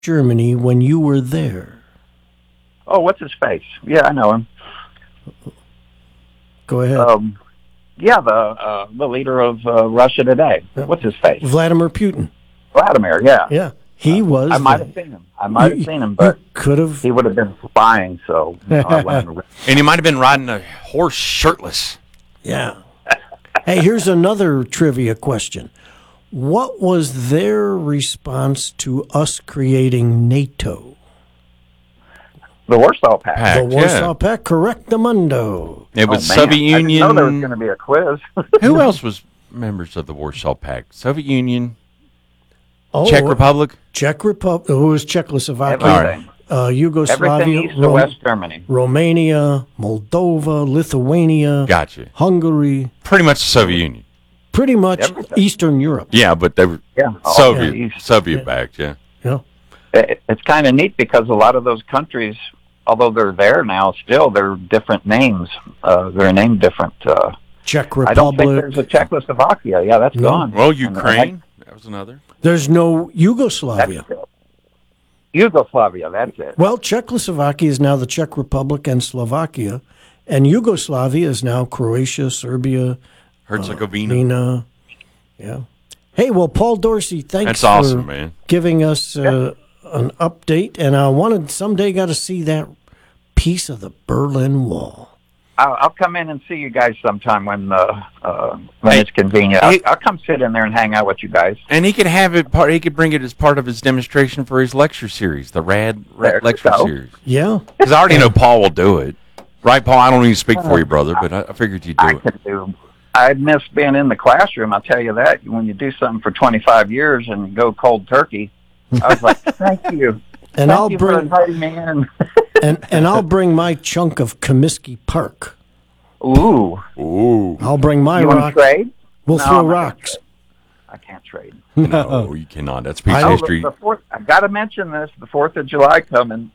Germany when you were there? Oh, what's his face? Yeah, I know him. Go ahead. Yeah, the leader of Russia today. What's his face? Vladimir Putin. Vladimir, yeah. Yeah, he was. I might have seen him. But he would have been spying, so I went and And he might have been riding a horse shirtless. Yeah. Hey, here's another trivia question. What was their response to us creating NATO? the Warsaw Pact. The Warsaw Pact, correctamundo. It was man. Soviet Union. I didn't know there was going to be a quiz. Who else was members of the Warsaw Pact? Soviet Union, Oh, Czech Republic. Czech Republic. Who was Czechoslovakia? Everything. Yugoslavia. Everything east to West Germany. Romania, Moldova, Lithuania. Gotcha. Hungary. Pretty much the Soviet Union. Pretty much Everything. Eastern Europe. Yeah, but they were Soviet backed, yeah. Yeah. It's kind of neat because a lot of those countries, although they're there now, still they're different names. They're named different. Czech Republic. I don't think there's a Czechoslovakia. Yeah, that's gone. Well, Ukraine. That was another. There's no Yugoslavia. Yugoslavia, that's it. Well, Czechoslovakia is now the Czech Republic and Slovakia, and Yugoslavia is now Croatia, Serbia, Herzegovina. Yeah. Hey, well, Paul Dorsey, thanks That's awesome, for man. giving us an update, and I wanted someday got to see that piece of the Berlin Wall. I'll come in and see you guys sometime when it's convenient. I'll come sit in there and hang out with you guys. And he could have it. He could bring it as part of his demonstration for his lecture series, the Rad lecture series. Yeah, because I already know Paul will do it, right, Paul? I don't need to speak for you, brother, but I figured you'd do it. I miss being in the classroom. I'll tell you that. When you do something for 25 years and you go cold turkey, I was like, thank you. And Thank you for inviting me in. and I'll bring my chunk of Comiskey Park. Ooh. I'll bring my you rock. Want to trade? We'll No, throw I'm not rocks. I can't trade. No, you cannot. That's a piece of history. I've got to mention this. The 4th of July coming.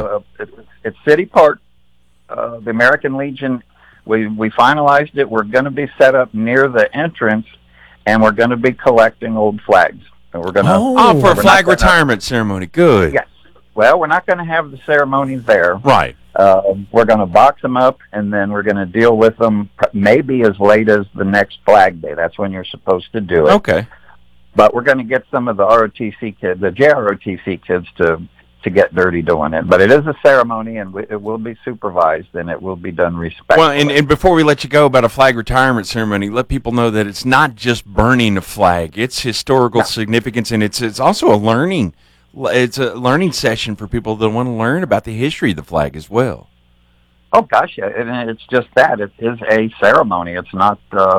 It's City Park. The American Legion. We finalized it. We're going to be set up near the entrance, and we're going to be collecting old flags. And we're going to for a flag retirement ceremony. Good. Yes. Well, we're not going to have the ceremony there. Right. We're going to box them up, and then we're going to deal with them maybe as late as the next Flag Day. That's when you're supposed to do it. Okay. But we're going to get some of the ROTC kids, the JROTC kids, to get dirty doing it. But it is a ceremony, and it will be supervised, and it will be done respectfully. Well, and before we let you go about a flag retirement ceremony, let people know that it's not just burning a flag. It's historical significance, and it's also a learning. It's a learning session for people that want to learn about the history of the flag as well. Oh gosh, yeah, and it's just that it is a ceremony. It's not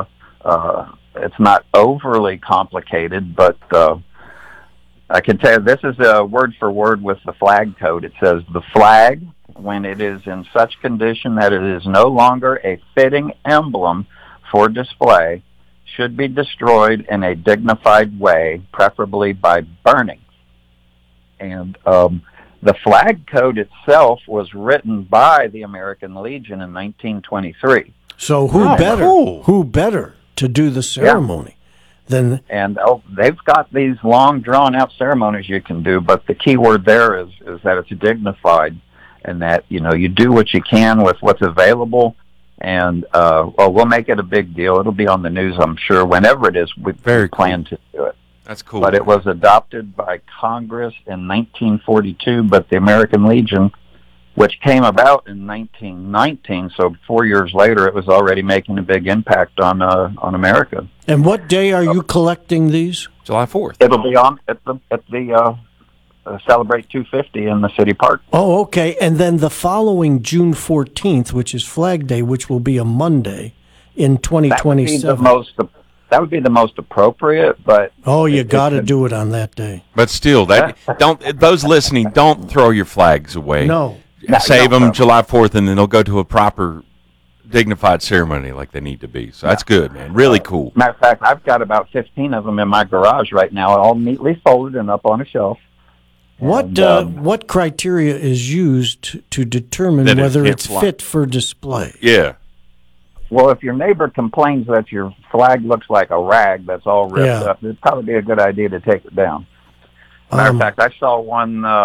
overly complicated, but I can tell you this is a word for word with the flag code. It says the flag, when it is in such condition that it is no longer a fitting emblem for display, should be destroyed in a dignified way, preferably by burning. And the flag code itself was written by the American Legion in 1923. So who better to do the ceremony than? And they've got these long, drawn-out ceremonies you can do, but the key word there is that it's dignified, and that you do what you can with what's available. And we'll make it a big deal. It'll be on the news, I'm sure. Whenever it is, we plan to do it. That's cool. But it was adopted by Congress in 1942, but the American Legion, which came about in 1919, so 4 years later, it was already making a big impact on America. And what day are you collecting these? July 4th. It'll be on at the Celebrate 250 in the City Park. Oh, okay. And then the following June 14th, which is Flag Day, which will be a Monday in 2027. That would be the most appropriate, but you got to do it on that day. But still, those listening, don't throw your flags away. No. Save them July 4th, and then they'll go to a proper, dignified ceremony like they need to be. So that's good, man. Really cool. Matter of fact, I've got about 15 of them in my garage right now, all neatly folded and up on a shelf. What criteria is used to determine whether it's fit for display? Yeah. Well, if your neighbor complains that your flag looks like a rag that's all ripped up, it'd probably be a good idea to take it down. Matter Um, of fact, I saw one